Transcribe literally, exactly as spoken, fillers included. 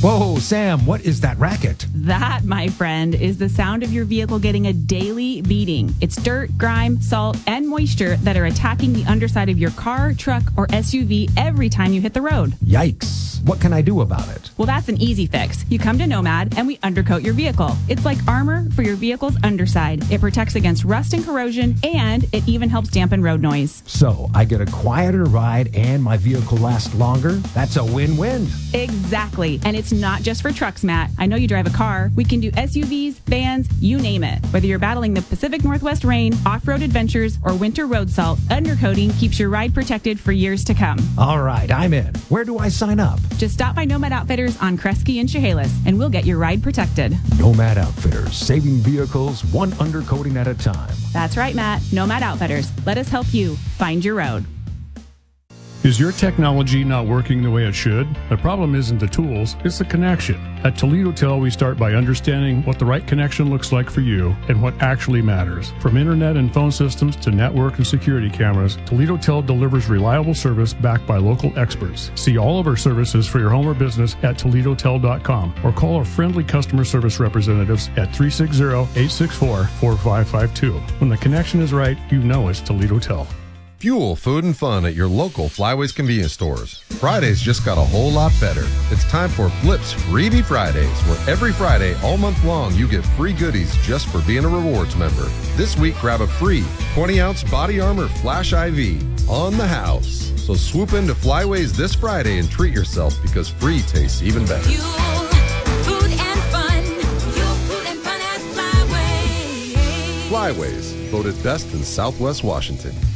Whoa, Sam, what is that racket? That, my friend, is the sound of your vehicle getting a daily beating. It's dirt, grime, salt, and moisture that are attacking the underside of your car, truck, or S U V every time you hit the road. Yikes. What can I do about it? Well, that's an easy fix. You come to Nomad and we undercoat your vehicle. It's like armor for your vehicle's underside. It protects against rust and corrosion, and it even helps dampen road noise. So I get a quieter ride and my vehicle lasts longer? That's a win-win. Exactly. And it's not just for trucks, Matt. I know you drive a car. We can do S U Vs, vans, you name it. Whether you're battling the Pacific Northwest rain, off-road adventures, or winter road salt, undercoating keeps your ride protected for years to come. All right, I'm in. Where do I sign up? Just stop by Nomad Outfitters on Kresge and Chehalis, and we'll get your ride protected. Nomad Outfitters, saving vehicles one undercoating at a time. That's right, Matt. Nomad Outfitters. Let us help you find your road. Is your technology not working the way it should? The problem isn't the tools, it's the connection. At Toledo Tel, we start by understanding what the right connection looks like for you and what actually matters. From internet and phone systems to network and security cameras, Toledo Tel delivers reliable service backed by local experts. See all of our services for your home or business at Toledo Tel dot com or call our friendly customer service representatives at three six zero, eight six four, four five five two. When the connection is right, you know it's Toledo Tel. Fuel, food, and fun at your local Flyways convenience stores. Fridays just got a whole lot better. It's time for Flip's Freebie Fridays, where every Friday all month long you get free goodies just for being a rewards member. This week, grab a free twenty ounce Body Armor Flash I V on the house. So swoop into Flyways this Friday and treat yourself, because free tastes even better. Fuel, food, and fun. Fuel, food, and fun at Flyways. Flyways, voted best in Southwest Washington.